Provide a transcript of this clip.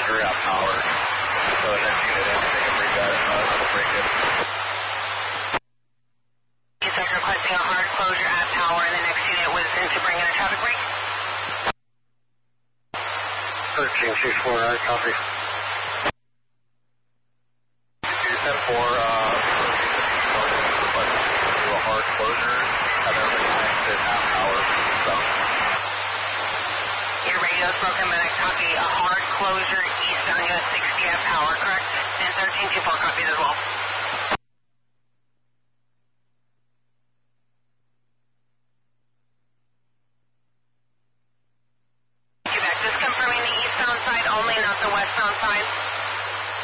closure at power. So the next unit in, they can break that, break it. You said requesting a hard closure at power, and the next unit was in to bring in a traffic break? 13649, copy. 210-4, requesting to do a hard closure, have everybody connected at power. So. Your radio's broken, but I copy a hard closure east on US 60 at power, correct? And 1324 copies as well.